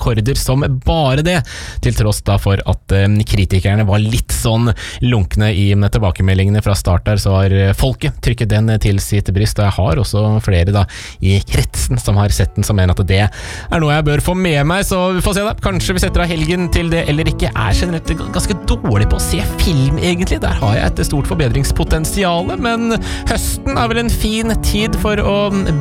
rekorder som bare det, til tross da for at kritikerne var litt sånn lunkne i tilbakemeldingene fra start der, så har folket trykket den til sitt bryst, og jeg har også flere da i kretsen som har sett den, som mener at det noe jeg bør få med meg, så vi får se da. Kanskje vi setter av helgen til det eller ikke. Jeg generelt ganske dårlig på å se film egentlig, der har jeg et stort forbedringspotensial, men høsten vel en fin tid for å